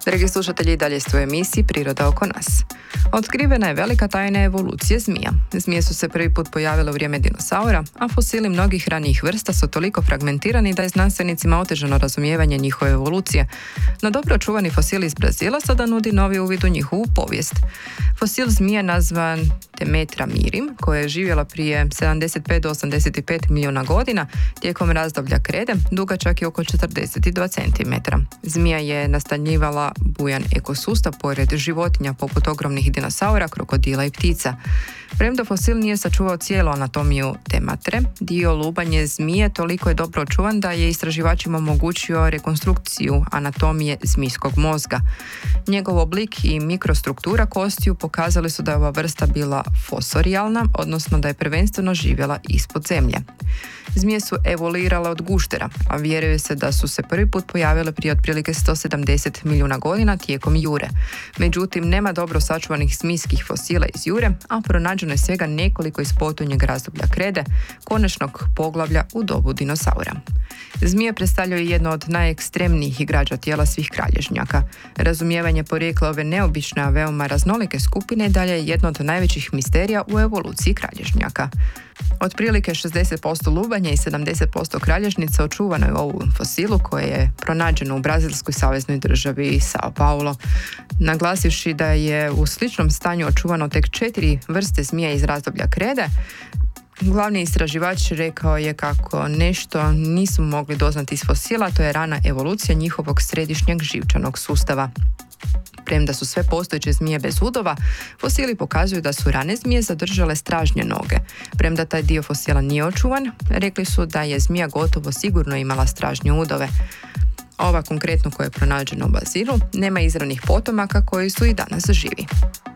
Dragi slušatelji, i dalje ste u emisiji Priroda oko nas. Otkrivena je velika tajna evolucije zmija. Zmije su se prvi put pojavile u vrijeme dinosaura, a fosili mnogih ranijih vrsta su toliko fragmentirani da je znanstvenicima otežano razumijevanje njihove evolucije. No dobro očuvani fosil iz Brazila sada nudi novi uvid u njihovu povijest. Fosil zmije nazvan Temetra mirim, koja je živjela prije 75 do 85 milijuna godina tijekom razdoblja krede, dugačak je oko 42 cm. Zmija je nastanjivala bujan ekosustav pored životinja poput ogromnih dinosaura, krokodila i ptica. Premda fosil nije sačuvao cijelu anatomiju Tematre, dio lubanje zmije toliko je dobro očuvan da je istraživačima omogućio rekonstrukciju anatomije zmijskog mozga. Njegov oblik i mikrostruktura kostiju pokazali su da je ova vrsta bila fosorijalna, odnosno da je prvenstveno živjela ispod zemlje. Zmije su evoluirale od guštera, a vjeruje se da su se prvi put pojavile prije otprilike 170 milijuna godina tijekom jure. Međutim, nema dobro sačuvanih zmijskih fosila iz jure, a pronađeno je svega nekoliko iz potonjeg razdoblja krede, konačnog poglavlja u dobu dinosaura. Zmije predstavljaju jedno od najekstremnijih igrača tijela svih kralježnjaka. Razumijevanje porijekla ove neobične, a veoma raznolike skupine dalje je jedno od najvećih misterija u evoluciji kralježnjaka. Otprilike 60% lubanja i 70% kralježnica očuvano je u ovom fosilu koje je pronađeno u brazilskoj saveznoj državi Sao Paulo. Naglasivši da je u sličnom stanju očuvano tek 4 vrste zmija iz razdoblja krede, glavni istraživač rekao je kako nešto nisu mogli doznati iz fosila, to je rana evolucija njihovog središnjeg živčanog sustava. Premda su sve postojeće zmije bez udova, fosili pokazuju da su rane zmije zadržale stražnje noge. Premda taj dio fosila nije očuvan, rekli su da je zmija gotovo sigurno imala stražnje udove. Ova konkretno koja je pronađena u Brazilu nema izravnih potomaka koji su i danas živi.